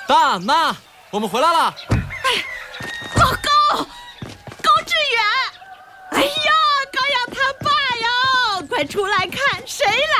爸妈，我们回来了。 高志远！哎呀，高阳他爸哟，快出来看，谁来